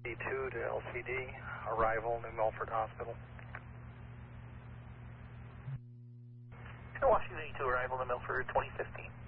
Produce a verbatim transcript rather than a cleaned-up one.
D two to L C D, arrival, New Milford Hospital. Washington D two, arrival to Milford, twenty fifteen.